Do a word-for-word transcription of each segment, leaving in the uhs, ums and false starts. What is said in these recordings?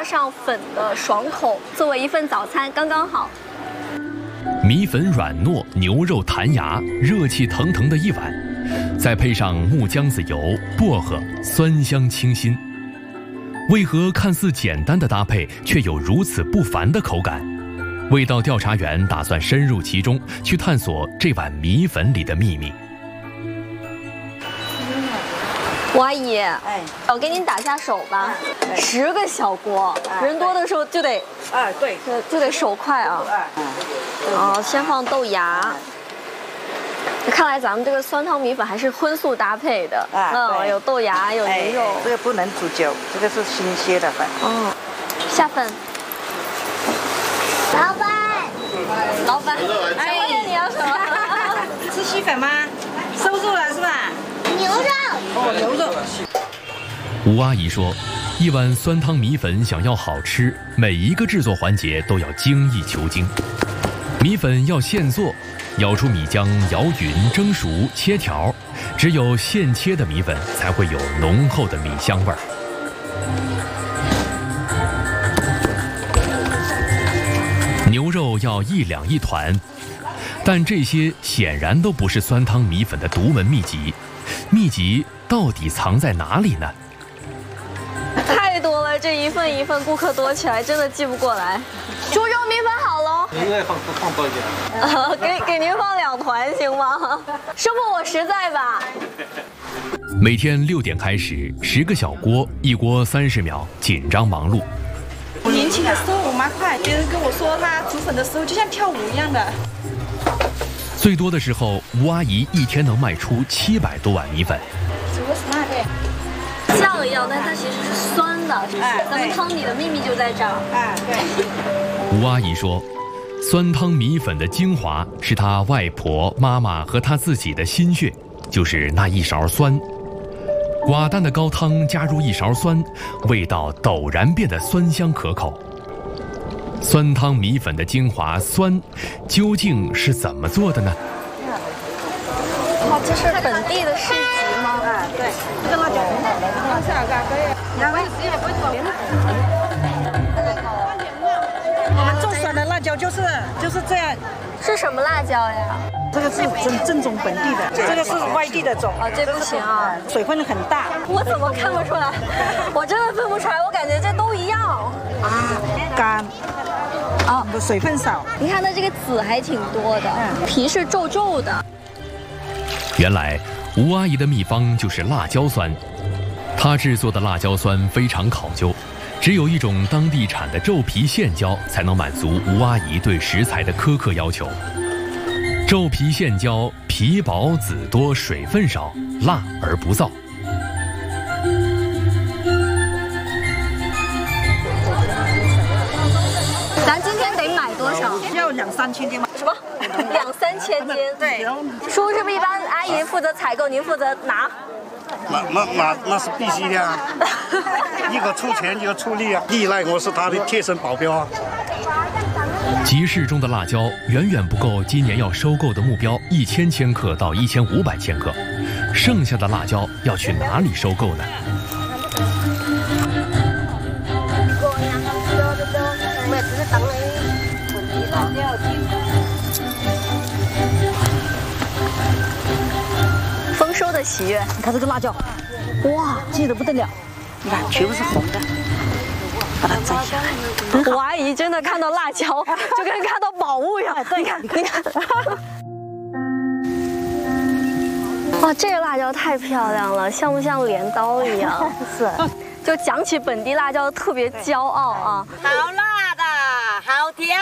加上粉的爽口，作为一份早餐刚刚好。 米粉软糯，牛肉弹牙，热气腾腾的一碗，再配上木姜子油、薄荷，酸香清新。为何看似简单的搭配，却有如此不凡的口感？味道调查员打算深入其中，去探索这碗米粉里的秘密。 吴阿姨，哎，我给您打下手吧。十个小锅，人多的时候就得， 哎，对， 就得手快啊。哦，先放豆芽。看来咱们这个酸汤米粉还是荤素搭配的。嗯，有豆芽，有牛肉。 这个不能煮久，这个是新鲜的粉。 哦，下粉。老板，老板，哎呀，你要什么？ 吃细粉吗？收住了是吧？ 牛肉。 哦，牛肉。 吴阿姨说，一碗酸汤米粉想要好吃，每一个制作环节都要精益求精。米粉要现做，舀出米浆，摇匀、蒸熟、切条，只有现切的米粉才会有浓厚的米香味儿。牛肉要一两一团，但这些显然都不是酸汤米粉的独门秘籍。秘籍到底藏在哪里呢？ 太多了，这一份一份，顾客多起来真的记不过来。猪肉米粉好喽， 应该放放多一点。 呃，给给您放两团行吗？师傅，我实在吧。 每天六点开始，十个小锅，一锅三十秒，紧张忙碌。 年轻的时候我蛮快，别人跟我说他煮粉的时候就像跳舞一样的。 最多的时候，吴阿姨一天能卖出七百多碗米粉。 煮个什么？对， 酱一样，但它其实是酸的。哎，咱们汤底的秘密就在这儿。 哎，对。 吴阿姨说，酸汤米粉的精华是她外婆、妈妈和她自己的心血，就是那一勺酸。寡淡的高汤加入一勺酸，味道陡然变得酸香可口。酸汤米粉的精华酸，究竟是怎么做的呢？ 哇，这是本地的市集吗？ 啊，对，这个辣椒很好，放下个可以。两位谁也不会做。我们种酸的辣椒就是就是这样。 是什么辣椒呀？ 这个是正正宗本地的，这个是外地的种。 啊，这不行啊， 水分很大。 我怎么看不出来？我真的分不出来，我感觉这都一样。 啊，干。啊，水分少。 你看它这个籽还挺多的，皮是皱皱的。 原来吴阿姨的秘方就是辣椒酸，她制作的辣椒酸非常考究，只有一种当地产的皱皮线椒才能满足吴阿姨对食材的苛刻要求。皱皮线椒皮薄籽多，水分少，辣而不燥。 咱今天得买多少？ 要两三千斤吗？ 什么？两三千斤？ 对。 叔是不是一般阿姨负责采购，您负责拿？ 那那那那是必须的啊！一个出钱，一个出力啊！依赖我是他的贴身保镖啊！ 集市中的辣椒远远不够今年要收购的目标一千千克到一千五百千克，剩下的辣椒要去哪里收购呢？ 丰收的喜悦， 你看这个辣椒，哇，记得不得了，你看全部是红的。把它摘下来。 我阿姨真的看到辣椒就跟看到宝物一样。你看，你看。哇，这个辣椒太漂亮了，像不像镰刀一样？ 是。 就讲起本地辣椒特别骄傲啊。 好辣的，好甜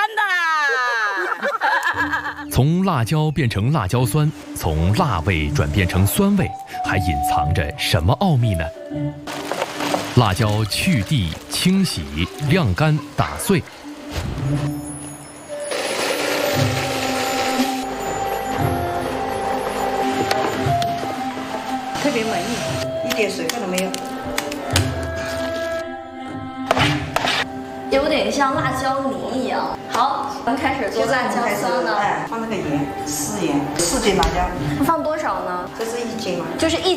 的。从辣椒变成辣椒酸，从辣味转变成酸味，还隐藏着什么奥秘呢？辣椒去蒂、清洗、晾干、打碎。 特别满意，一点水分都没有。 有点像辣椒泥一样。好，我们开始做辣椒酸了。 哎，放那个盐，四盐，四斤辣椒。 放多少呢？ 这是一斤嘛？ 就是一